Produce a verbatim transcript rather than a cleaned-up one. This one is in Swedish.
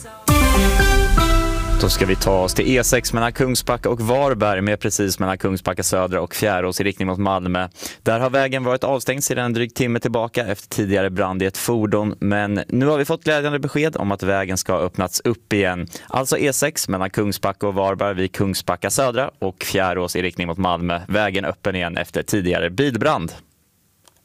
Då ska vi ta oss till E sex mellan Kungsbacka och Varberg med precis mellan Kungsbacka södra och Fjärås i riktning mot Malmö. Där har vägen varit avstängd sedan en dryg timme tillbaka efter tidigare brand i ett fordon. Men nu har vi fått glädjande besked om att vägen ska öppnats upp igen. Alltså E sex mellan Kungsbacka och Varberg vid Kungsbacka södra och Fjärås i riktning mot Malmö. Vägen öppen igen efter tidigare bilbrand.